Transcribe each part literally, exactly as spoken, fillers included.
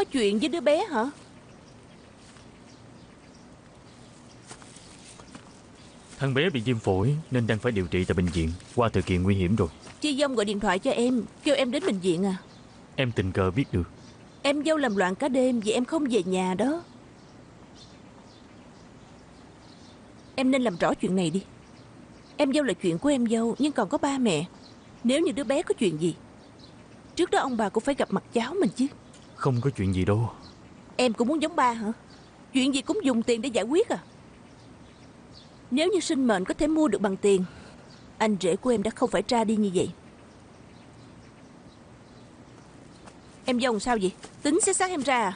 Có chuyện với đứa bé hả? Thằng bé bị viêm phổi nên đang phải điều trị tại bệnh viện. Qua thời kỳ nguy hiểm rồi. Chị dông gọi điện thoại cho em, kêu em đến bệnh viện à? Em tình cờ biết được. Em dâu làm loạn cả đêm vì em không về nhà đó. Em nên làm rõ chuyện này đi. Em dâu là chuyện của em dâu, nhưng còn có ba mẹ. Nếu như đứa bé có chuyện gì, trước đó ông bà cũng phải gặp mặt cháu mình chứ. Không có chuyện gì đâu. Em cũng muốn giống ba hả? Chuyện gì cũng dùng tiền để giải quyết à? Nếu như sinh mệnh có thể mua được bằng tiền, anh rể của em đã không phải ra đi như vậy. Em dâu làm sao vậy? Tính sẽ xác em ra à?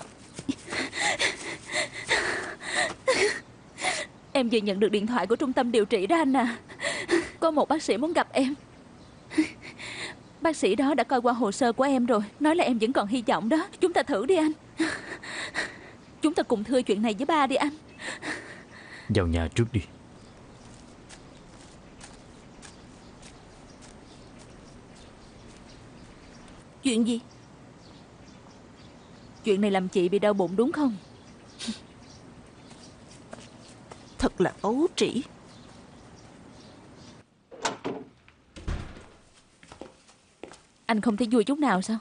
Em vừa nhận được điện thoại của trung tâm điều trị đó anh à. Có một bác sĩ muốn gặp em. Bác sĩ đó đã coi qua hồ sơ của em rồi, nói là em vẫn còn hy vọng đó. Chúng ta thử đi anh. Chúng ta cùng thưa chuyện này với ba đi anh. Vào nhà trước đi. Chuyện gì? Chuyện này làm chị bị đau bụng đúng không? Thật là ấu trĩ. Anh không thấy vui chút nào sao?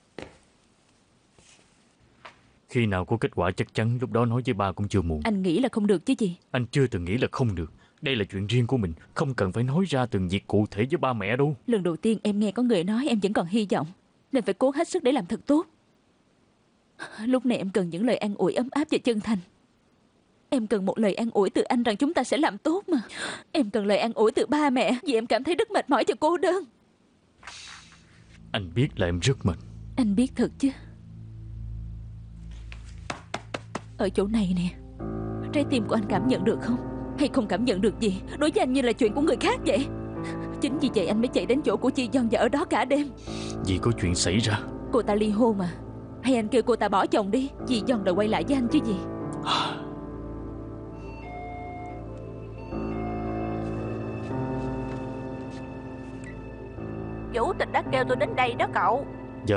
Khi nào có kết quả chắc chắn lúc đó nói với ba cũng chưa muộn. Anh nghĩ là không được chứ gì? Anh chưa từng nghĩ là không được. Đây là chuyện riêng của mình, không cần phải nói ra từng việc cụ thể với ba mẹ đâu. Lần đầu tiên em nghe có người nói em vẫn còn hy vọng, nên phải cố hết sức để làm thật tốt. Lúc này em cần những lời an ủi ấm áp và chân thành. Em cần một lời an ủi từ anh rằng chúng ta sẽ làm tốt mà. Em cần lời an ủi từ ba mẹ, vì em cảm thấy rất mệt mỏi và cô đơn. Anh biết là em rất mệt. Anh biết thật chứ. Ở chỗ này nè, trái tim của anh cảm nhận được không? Hay không cảm nhận được gì? Đối với anh như là chuyện của người khác vậy. Chính vì vậy anh mới chạy đến chỗ của chị Dông và ở đó cả đêm. Vì có chuyện xảy ra. Cô ta ly hôn mà. Hay anh kêu cô ta bỏ chồng đi, chị Dông đã quay lại với anh chứ gì. Chủ tịch đã kêu tôi đến đây đó cậu. Dạ.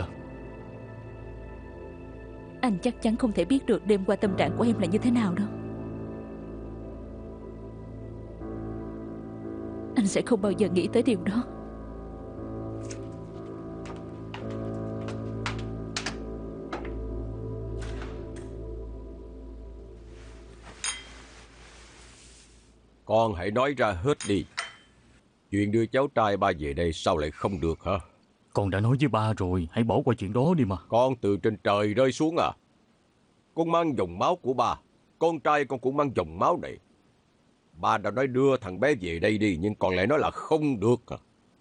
Anh chắc chắn không thể biết được đêm qua tâm trạng của em là như thế nào đâu. Anh sẽ không bao giờ nghĩ tới điều đó. Con hãy nói ra hết đi. Chuyện đưa cháu trai ba về đây sao lại không được hả? Con đã nói với ba rồi, hãy bỏ qua chuyện đó đi mà. Con từ trên trời rơi xuống à? Con mang dòng máu của ba, con trai con cũng mang dòng máu này. Ba đã nói đưa thằng bé về đây đi, nhưng còn lại nói là không được à?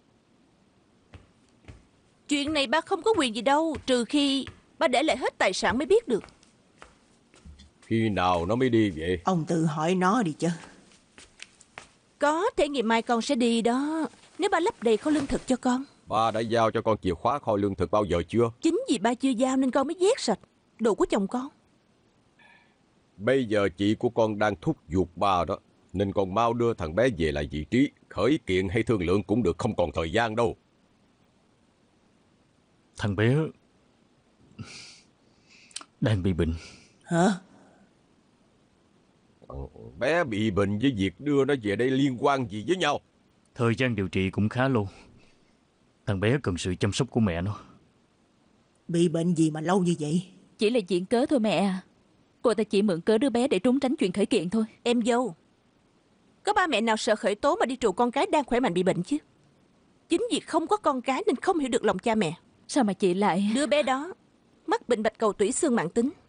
Chuyện này ba không có quyền gì đâu, trừ khi ba để lại hết tài sản mới biết được. Khi nào nó mới đi vậy? Ông tự hỏi nó đi chứ. Có thể ngày mai con sẽ đi đó, nếu ba lấp đầy kho lương thực cho con. Ba đã giao cho con chìa khóa kho lương thực bao giờ chưa? Chính vì ba chưa giao nên con mới vét sạch đồ của chồng con. Bây giờ chị của con đang thúc giục ba đó, nên con mau đưa thằng bé về lại vị trí. Khởi kiện hay thương lượng cũng được, không còn thời gian đâu. Thằng bé đang bị bệnh. Hả? Bé bị bệnh với việc đưa nó về đây liên quan gì với nhau? Thời gian điều trị cũng khá lâu. Thằng bé cần sự chăm sóc của mẹ nó. Bị bệnh gì mà lâu như vậy? Chỉ là chuyện cớ thôi mẹ à. Cô ta chỉ mượn cớ đứa bé để trốn tránh chuyện khởi kiện thôi. Em dâu, có ba mẹ nào sợ khởi tố mà đi trù con cái đang khỏe mạnh bị bệnh chứ? Chính vì không có con cái nên không hiểu được lòng cha mẹ. Sao mà chị lại... Đứa bé đó mắc bệnh bạch cầu tủy xương mãn tính.